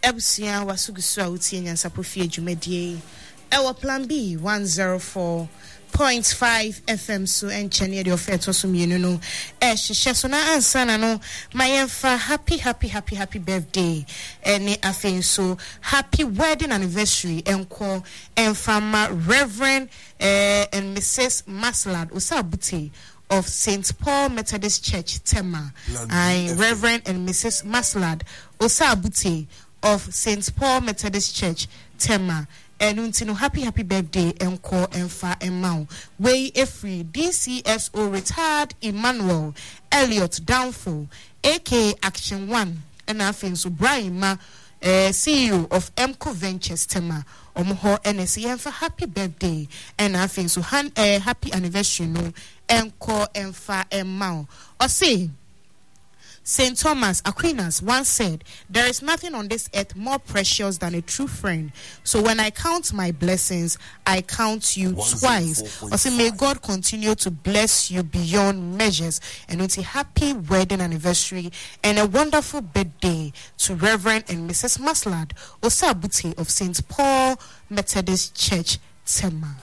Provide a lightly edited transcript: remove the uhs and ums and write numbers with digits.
Ebusia wasugusu uti nyansa profie dwumadie. Ewo plan B 104.5 FM so enchene de ofeto so mienu no. Hye so na ansana no mayemfa happy birthday. Ene afen so happy wedding anniversary enko enfama Reverend and Mrs. Maslad Osabuti of St. Paul Methodist Church Tema. Reverend and Mrs. Maslad Osabuti of St. Paul Methodist Church Tema. And happy birthday enko enfa emau. Way Efri DCSO retired Emmanuel Elliot Downfall aka Action 1 and afin so Brahima CEO of Emco Ventures Tema. Omoho NSC enfa happy birthday and afin so happy anniversary no enko enfa emau. Or say St. Thomas Aquinas once said, "There is nothing on this earth more precious than a true friend. So when I count my blessings, I count you twice." Or say, may God continue to bless you beyond measures. And it's a happy wedding anniversary and a wonderful birthday to Reverend and Mrs. Maslad Osabuti of St. Paul Methodist Church Tema.